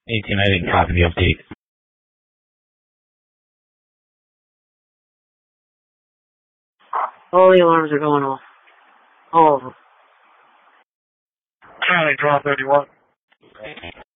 18, I didn't copy the update. All the alarms are going off. All of them. County, drop 31.